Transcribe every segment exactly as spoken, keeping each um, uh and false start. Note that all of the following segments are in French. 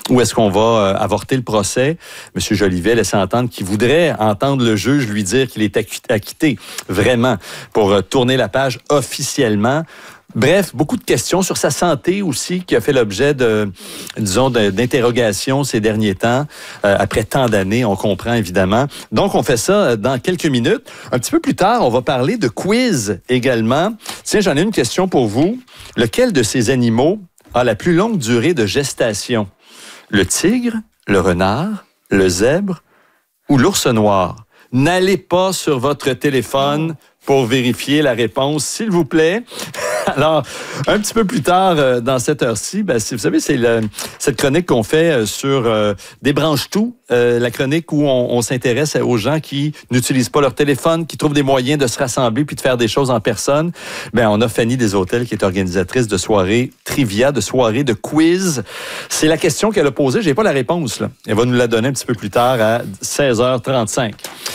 ou est-ce qu'on va euh, avorter le procès? M. Jolivet laissait entendre qu'il voudrait entendre le juge lui dire qu'il est acquitté, vraiment, pour euh, tourner la page officiellement. Bref, beaucoup de questions sur sa santé aussi, qui a fait l'objet de, disons, de, d'interrogations ces derniers temps. Euh, après tant d'années, on comprend évidemment. Donc, on fait ça dans quelques minutes. Un petit peu plus tard, on va parler de quiz également. Tiens, j'en ai une question pour vous. Lequel de ces animaux a la plus longue durée de gestation? Le tigre, le renard, le zèbre ou l'ours noir? N'allez pas sur votre téléphone pour vérifier la réponse, s'il vous plaît. Alors, un petit peu plus tard euh, dans cette heure-ci, ben, vous savez, c'est le, cette chronique qu'on fait euh, sur euh, Débranche-tout, euh, la chronique où on, on s'intéresse aux gens qui n'utilisent pas leur téléphone, qui trouvent des moyens de se rassembler puis de faire des choses en personne. Ben, on a Fanny Deshôtels qui est organisatrice de soirées trivia, de soirées de quiz. C'est la question qu'elle a posée. J'ai pas la réponse, là. Elle va nous la donner un petit peu plus tard à seize heures trente-cinq.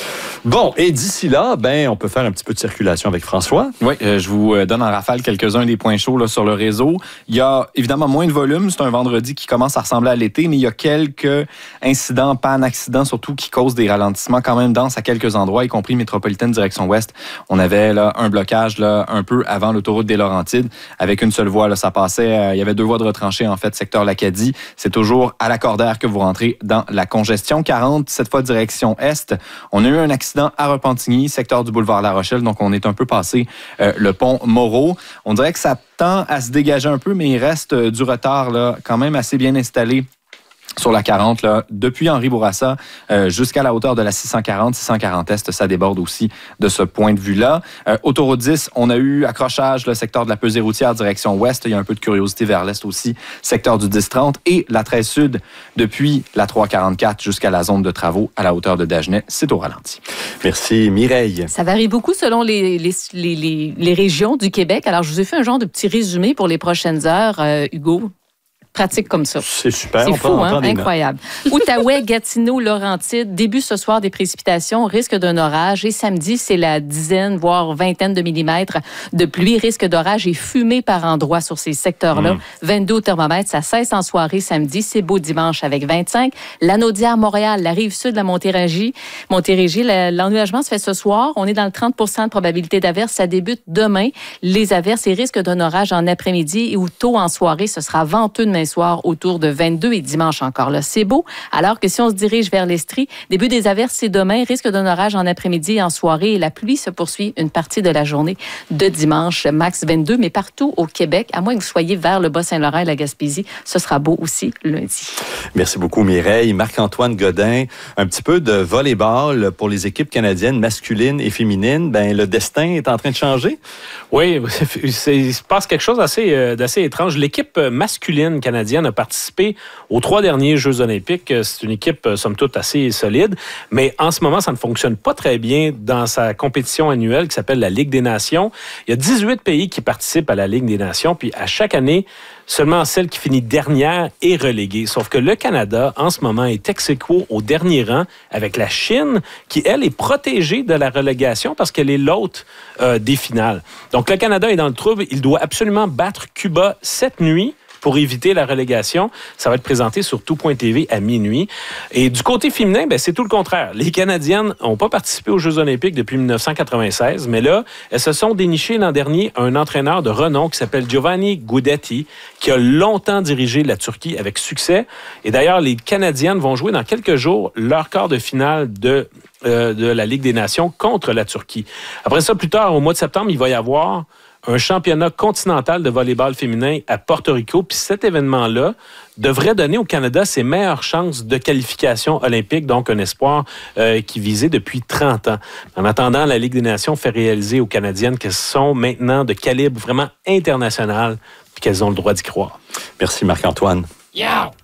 Bon, et d'ici là, ben, on peut faire un petit peu de circulation avec François. Oui, euh, je vous donne en rafale quelques-uns des points chauds là, sur le réseau. Il y a évidemment moins de volume. C'est un vendredi qui commence à ressembler à l'été, mais il y a quelques incidents, pannes, accidents, surtout qui causent des ralentissements quand même denses à quelques endroits, y compris métropolitaine direction ouest. On avait là un blocage là un peu avant l'autoroute des Laurentides avec une seule voie. Là, ça passait, euh, il y avait deux voies de retranchée en fait, secteur l'Acadie. C'est toujours à l'accordaire que vous rentrez dans la congestion. quarante, cette fois direction est. On a eu un accident à Repentigny, secteur du boulevard La Rochelle. Donc, on est un peu passé euh, le pont Moreau. On dirait que ça tend à se dégager un peu, mais il reste euh, du retard là, quand même assez bien installé sur la quarante, là, depuis Henri Bourassa euh, jusqu'à la hauteur de la six cent quarante, six cent quarante Est, ça déborde aussi de ce point de vue-là. Euh, autoroute dix, on a eu accrochage, le secteur de la pesée routière direction ouest. Il y a un peu de curiosité vers l'est aussi, secteur du dix trente. Et la treize sud, depuis la trois quarante-quatre jusqu'à la zone de travaux à la hauteur de Dagenais, c'est au ralenti. Merci. Mireille. Ça varie beaucoup selon les, les, les, les, les régions du Québec. Alors, je vous ai fait un genre de petit résumé pour les prochaines heures, euh, Hugo. Pratique comme ça. C'est super. C'est on fou, prend, hein? on Incroyable. Outaouais, Gatineau, Laurentides. Début ce soir des précipitations, risque d'un orage. Et samedi, c'est la dizaine, voire vingtaine de millimètres de pluie. Risque d'orage et fumée par endroits sur ces secteurs-là. Mmh. vingt-deux au thermomètre, ça cesse en soirée samedi. C'est beau dimanche avec vingt-cinq. Lanaudière, Montréal, la rive sud de la Montérégie. Montérégie, l'ennuagement se fait ce soir. On est dans le trente pour cent de probabilité d'averse. Ça débute demain. Les averses et risque d'un orage en après-midi ou tôt en soirée. Ce sera venteux demain soir autour de vingt-deux et dimanche encore. Là, c'est beau. Alors que si on se dirige vers l'Estrie, début des averses, c'est demain. Risque d'un orage en après-midi et en soirée. Et la pluie se poursuit une partie de la journée de dimanche, max vingt-deux. Mais partout au Québec, à moins que vous soyez vers le Bas-Saint-Laurent et la Gaspésie, ce sera beau aussi lundi. Merci beaucoup, Mireille. Marc-Antoine Godin, un petit peu de volley-ball pour les équipes canadiennes masculines et féminines. Ben, le destin est en train de changer? Oui, c'est, il se passe quelque chose d'assez, d'assez étrange. L'équipe masculine canadienne a participé aux trois derniers Jeux olympiques. C'est une équipe, somme toute, assez solide, mais en ce moment, ça ne fonctionne pas très bien dans sa compétition annuelle qui s'appelle la Ligue des Nations. Il y a dix-huit pays qui participent à la Ligue des Nations, puis à chaque année, seulement celle qui finit dernière est reléguée. Sauf que le Canada, en ce moment, est ex-aequo au dernier rang avec la Chine, qui, elle, est protégée de la relégation parce qu'elle est l'hôte euh, des finales. Donc, le Canada est dans le trouble. Il doit absolument battre Cuba cette nuit pour éviter la relégation. Ça va être présenté sur tout point t v à minuit. Et du côté féminin, ben, c'est tout le contraire. Les Canadiennes n'ont pas participé aux Jeux olympiques depuis dix-neuf cent quatre-vingt-seize, mais là, elles se sont dénichées l'an dernier un entraîneur de renom qui s'appelle Giovanni Guidetti, qui a longtemps dirigé la Turquie avec succès. Et d'ailleurs, les Canadiennes vont jouer dans quelques jours leur quart de finale de, euh, de la Ligue des Nations contre la Turquie. Après ça, plus tard, au mois de septembre, il va y avoir un championnat continental de volley-ball féminin à Porto Rico. Puis cet événement-là devrait donner au Canada ses meilleures chances de qualification olympique, donc un espoir euh, qui visait depuis trente ans. En attendant, la Ligue des Nations fait réaliser aux Canadiennes qu'elles sont maintenant de calibre vraiment international et qu'elles ont le droit d'y croire. Merci Marc-Antoine. Yeah!